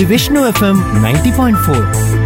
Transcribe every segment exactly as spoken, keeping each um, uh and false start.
Vishnu FM ninety point four.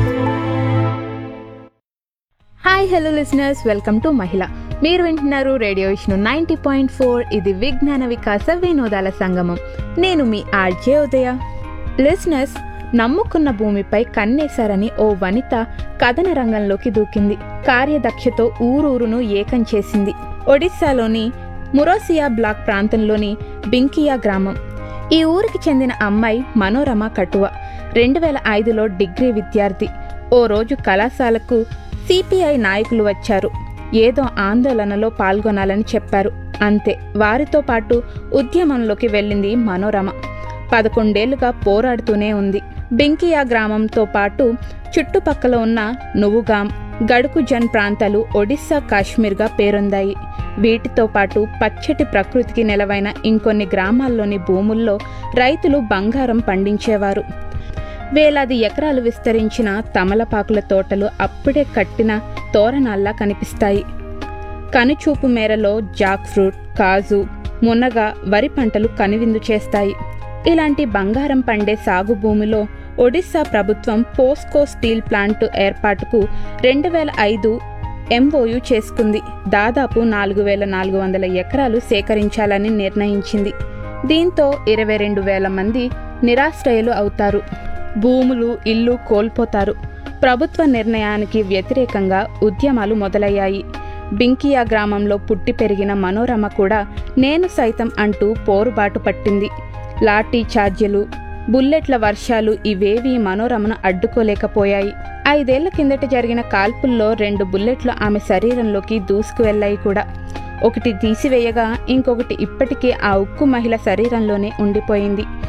Hi hello listeners, welcome to మహిళ. మీరు వింటున్నారు radio Vishnu ninety point four. ఇది విజ్ఞాన వికాస వినోదాల సంగమం. నేను మీ ఆర్జే ఉదయ. లిసనర్స్, నమ్ముకున్న భూమిపై కన్నేశారని ఓ వనిత కథన రంగంలోకి దూకింది. కార్యదక్షతో ఊరూరును ఏకం చేసింది. ఒడిశాలోని మురోసియా బ్లాక్ ప్రాంతంలోని బింకియా గ్రామం. ఈ ఊరికి చెందిన అమ్మాయి మనోరమ కటువ. రెండు వేల ఐదులో డిగ్రీ విద్యార్థి. ఓ రోజు కళాశాలకు సిపిఐ నాయకులు వచ్చారు. ఏదో ఆందోళనలో పాల్గొనాలని చెప్పారు. అంతే, వారితో పాటు ఉద్యమంలోకి వెళ్ళింది మనోరమ. పదకొండేళ్లుగా పోరాడుతూనే ఉంది. బింకియా గ్రామంతో పాటు చుట్టుపక్కల ఉన్న నువుగాం, గడుకుజన్ ప్రాంతాలు ఒడిశా కాశ్మీర్గా పేరొందాయి. వీటితో పాటు పచ్చటి ప్రకృతికి నెలవైన ఇంకొన్ని గ్రామాల్లోని భూముల్లో రైతులు బంగారం పండించేవారు. వేలాది ఎకరాలు విస్తరించిన తమలపాకుల తోటలు అప్పుడే కట్టిన తోరణాల్లా కనిపిస్తాయి. కనుచూపు మేరలో జాక్ ఫ్రూట్, కాజు, మునగ, వరి పంటలు కనువిందు చేస్తాయి. ఇలాంటి బంగారం పండే సాగు భూమిలో ఒడిశా ప్రభుత్వం పోస్కో స్టీల్ ప్లాంట్ ఏర్పాటుకు రెండు వేల ఐదు ఎంఓయూ చేసుకుంది. దాదాపు నాలుగు వేల నాలుగు వందల ఎకరాలు సేకరించాలని నిర్ణయించింది. దీంతో ఇరవై రెండు వేల మంది నిరాశ్రయులు అవుతారు. భూములు, ఇల్లు కోల్పోతారు. ప్రభుత్వ నిర్ణయానికి వ్యతిరేకంగా ఉద్యమాలు మొదలయ్యాయి. బింకియా గ్రామంలో పుట్టి పెరిగిన మనోరమ కూడా నేను సైతం అంటూ పోరుబాటు పట్టింది. లాఠీ చార్జీలు, బుల్లెట్ల వర్షాలు ఇవేవీ మనోరమను అడ్డుకోలేకపోయాయి. ఐదేళ్ల కిందట జరిగిన కాల్పుల్లో రెండు బుల్లెట్లు ఆమె శరీరంలోకి దూసుకు వెళ్లాయి కూడా. ఒకటి తీసివేయగా ఇంకొకటి ఇప్పటికీ ఆ ఉక్కు మహిళ శరీరంలోనే ఉండిపోయింది.